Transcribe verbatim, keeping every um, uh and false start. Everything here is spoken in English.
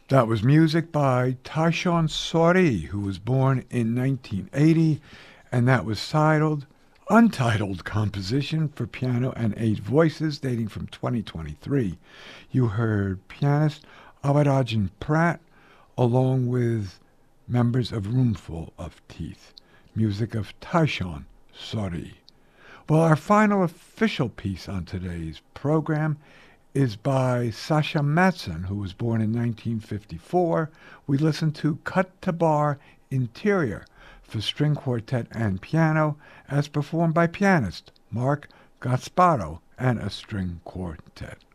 That was music by Tyshawn Sori, who was born in nineteen eighty, and that was titled Untitled Composition for Piano and Eight Voices, dating from twenty twenty-three. You heard pianist Abarajan Pratt, along with members of Roomful of Teeth, music of Tyshawn Sori. Well, our final official piece on today's program is by Sasha Matson, who was born in nineteen fifty-four. We listened to Cut to Bar Interior for string quartet and piano, as performed by pianist Mark Gasparo and a string quartet.